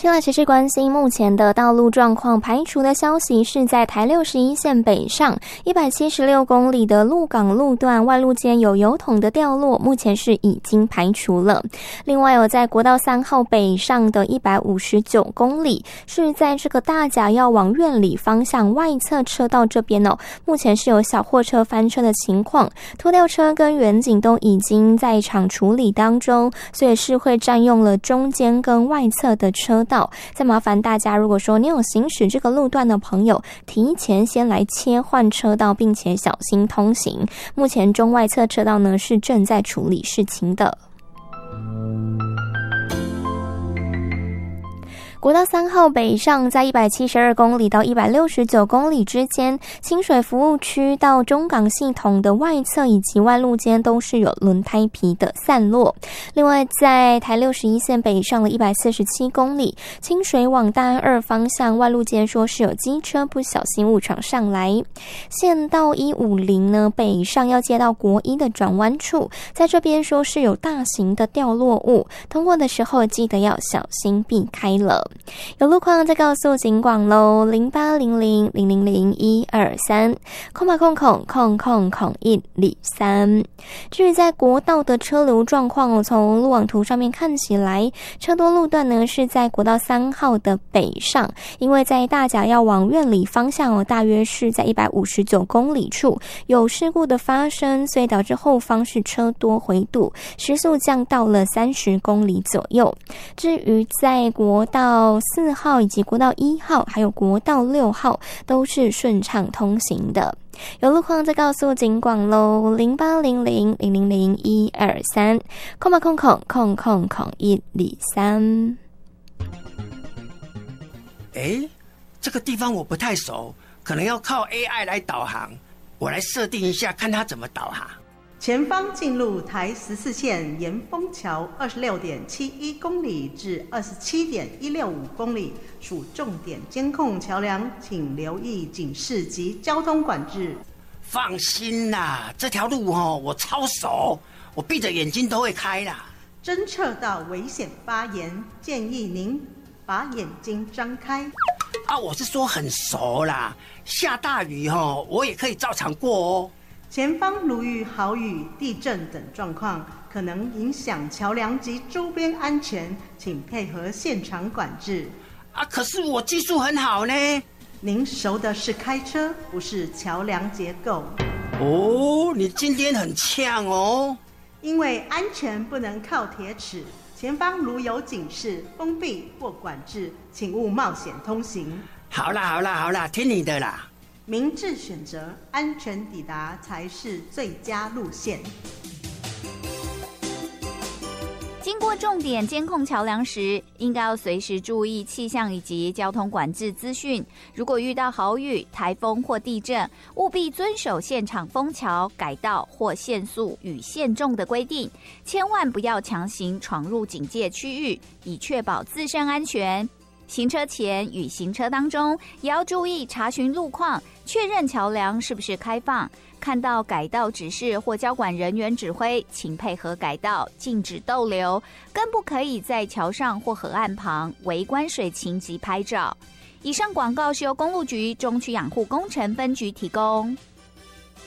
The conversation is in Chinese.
现在持续关心目前的道路状况，排除的消息是在台61线北上176公里的鹿港路段外路间有油桶的掉落，目前是已经排除了。另外有在国道3号北上的159公里，是在这个大甲要往苑里方向外侧车道这边目前是有小货车翻车的情况，拖吊车跟远景都已经在场处理当中，所以是会占用了中间跟外侧的车道。再麻烦大家，如果说你有行驶这个路段的朋友，提前先来切换车道，并且小心通行。目前中外侧车道呢是正在处理事情的。国道3号北上在172公里到169公里之间，清水服务区到中港系统的外侧以及外路间都是有轮胎皮的散落。另外在台61线北上的147公里，清水往大安2方向外路间说是有机车不小心误闯上来。县道150呢北上要接到国一的转弯处，在这边说是有大型的掉落物，通过的时候记得要小心避开了。有路况再告诉警广咯，0800000123，123。至于在国道的车流状况，从路网图上面看起来，车多路段呢是在国道3号的北上，因为在大甲要往苑里方向大约是在159公里处有事故的发生，所以导致后方是车多回堵，时速降到了30公里左右。至于在国道4号以及国道1号还有国道6号都是顺畅通行的。有路况再告诉警广咯，0800000123，123。 这个地方我不太熟，可能要靠 AI 来导航，我来设定一下看它怎么导航。 前方进入台14线沿丰桥26.71公里至27.165公里，属重点监控桥梁，请留意警示及交通管制。 放心啦，这条路我超熟，我闭着眼睛都会开啦。 侦测到危险发言，建议您把眼睛张开。 我是说很熟啦，下大雨我也可以照常过哦。 前方如遇豪雨、地震等状况，可能影响桥梁及周边安全，请配合现场管制。 可是我技术很好呢。 您熟的是开车，不是桥梁结构。 你今天很呛哦。 因为安全不能靠铁尺，前方如有警示、封闭或管制，请勿冒险通行。 好啦，听你的啦。 明智选择，安全抵达才是最佳路线。 经过重点监控桥梁时，应该要随时注意气象以及交通管制资讯。如果遇到豪雨、台风或地震，务必遵守现场封桥、改道或限速与限重的规定，千万不要强行闯入警戒区域，以确保自身安全。行车前与行车当中，也要注意查询路况，确认桥梁是不是开放。看到改道指示或交管人员指挥，请配合改道，禁止逗留，更不可以在桥上或河岸旁围观水情及拍照。以上广告是由公路局中区养护工程分局提供。